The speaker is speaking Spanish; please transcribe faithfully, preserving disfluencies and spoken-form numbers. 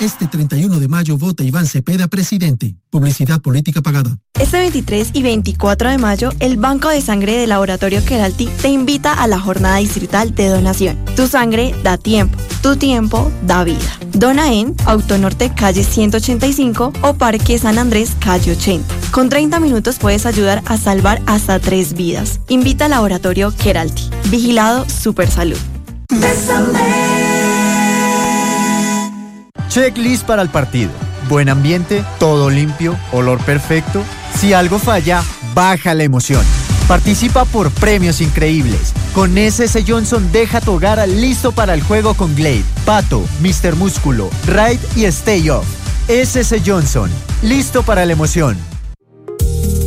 Este treinta y uno de mayo vota Iván Cepeda presidente. Publicidad política pagada. Este veintitrés y veinticuatro de mayo, el Banco de Sangre del Laboratorio Keralty te invita a la jornada distrital de donación. Tu sangre da tiempo, tu tiempo da vida. Dona en Autonorte calle ciento ochenta y cinco o Parque San Andrés calle ochenta. Con treinta minutos puedes ayudar a salvar hasta tres vidas. Invita al Laboratorio Keralty. Vigilado Supersalud. Checklist para el partido. Buen ambiente, todo limpio, olor perfecto. Si algo falla, baja la emoción. Participa por premios increíbles. Con S S Johnson deja tu hogar listo para el juego con Glade, Pato, míster Músculo, Ride y Stay Off. S S Johnson, listo para la emoción.